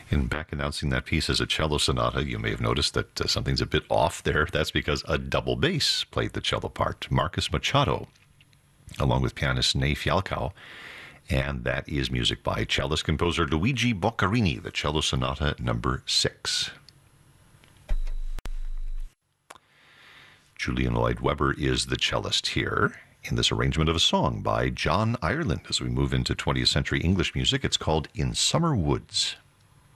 In back announcing that piece as a cello sonata, you may have noticed that something's a bit off there. That's because a double bass played the cello part, Marcus Machado, along with pianist Ney Fialkow. And that is music by cellist composer Luigi Boccherini, the cello sonata number 6. Julian Lloyd Webber is the cellist here in this arrangement of a song by John Ireland. As we move into 20th century English music, it's called In Summer Woods.